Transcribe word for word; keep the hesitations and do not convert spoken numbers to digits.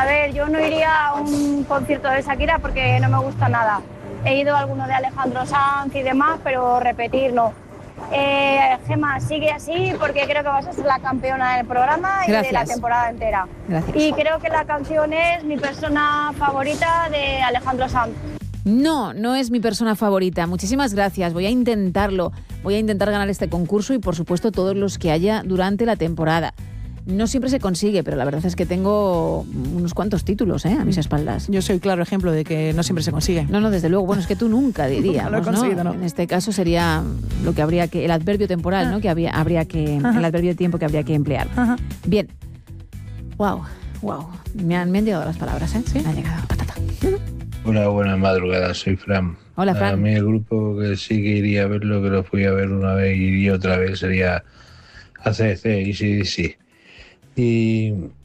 a ver, yo no iría a un concierto de Shakira porque no me gusta nada. He ido a alguno de Alejandro Sanz y demás, pero repetir no. Eh, Gemma, sigue así porque creo que vas a ser la campeona del programa y Gracias. de la temporada entera. Gracias. Y creo que la canción es mi persona favorita de Alejandro Sanz. No, no es mi persona favorita. Muchísimas gracias. Voy a intentarlo. Voy a intentar ganar este concurso y, por supuesto, todos los que haya durante la temporada. No siempre se consigue, pero la verdad es que tengo unos cuantos títulos ¿eh? a mis espaldas. Yo soy claro ejemplo de que no siempre se consigue. No, no, desde luego. Bueno, es que tú nunca diríamos, no lo he conseguido, ¿no? ¿no? En este caso sería lo que habría que... El adverbio temporal, Ah. ¿no? Que había, habría que... Ajá. El adverbio de tiempo que habría que emplear. Ajá. Bien. Wow, wow. Me han, me han llegado las palabras, ¿eh? ¿Sí? Me han llegado. Patata. Hola, buenas madrugadas, soy Fran. Hola, Fran. A mí el grupo que sí que iría a verlo, que lo fui a ver una vez y iría otra vez, sería A C D C y C D C. Y